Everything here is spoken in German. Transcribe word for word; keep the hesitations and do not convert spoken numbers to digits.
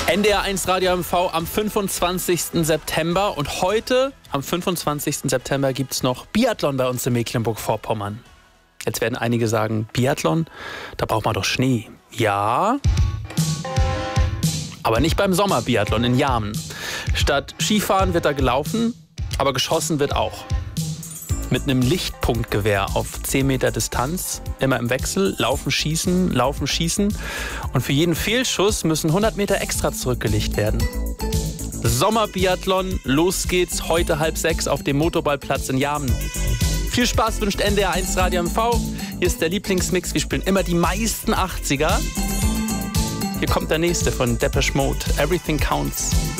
N D R eins Radio M V am fünfundzwanzigsten September. Und heute, am fünfundzwanzigsten September, gibt es noch Biathlon bei uns in Mecklenburg-Vorpommern. Jetzt werden einige sagen, Biathlon, da braucht man doch Schnee. Ja, aber nicht beim Sommerbiathlon in Jarmen. Statt Skifahren wird da gelaufen, aber geschossen wird auch. Mit einem Lichtpunktgewehr auf zehn Meter Distanz, immer im Wechsel, laufen, schießen, laufen, schießen. Und für jeden Fehlschuss müssen hundert Meter extra zurückgelegt werden. Sommerbiathlon, los geht's heute halb sechs auf dem Motorballplatz in Jarmen. Viel Spaß wünscht N D R eins Radio M V. Hier ist der Lieblingsmix. Wir spielen immer die meisten achtziger. Hier kommt der nächste von Depeche Mode. Everything Counts.